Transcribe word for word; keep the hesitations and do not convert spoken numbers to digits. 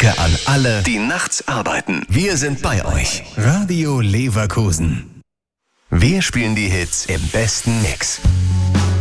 Danke an alle, die nachts arbeiten. Wir sind bei euch. Radio Leverkusen. Wir spielen die Hits im besten Mix.